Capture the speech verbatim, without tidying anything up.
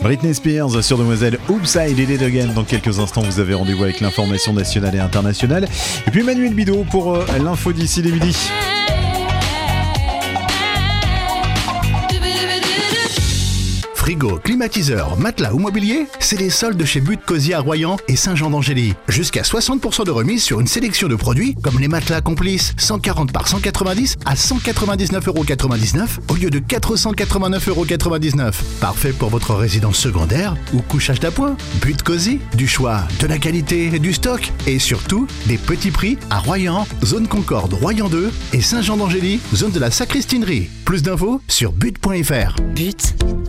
Britney Spears sur Demoiselle Oops I Did It Again. Dans quelques instants, vous avez rendez-vous avec l'information nationale et internationale. Et puis Manuel Bidot pour euh, l'info d'ici les midi. Frigo, climatiseur, matelas ou mobilier, c'est les soldes chez But Cosy à Royan et Saint-Jean-d'Angély. Jusqu'à soixante pour cent de remise sur une sélection de produits comme les matelas Complice cent quarante par cent quatre-vingt-dix à cent quatre-vingt-dix-neuf euros quatre-vingt-dix-neuf au lieu de quatre cent quatre-vingt-neuf euros quatre-vingt-dix-neuf. Parfait pour votre résidence secondaire ou couchage d'appoint. But Cosy, du choix, de la qualité, du stock et surtout des petits prix à Royan, zone Concorde Royan deux et Saint-Jean-d'Angély, zone de la Sacristinerie. Plus d'infos sur but point f r. But.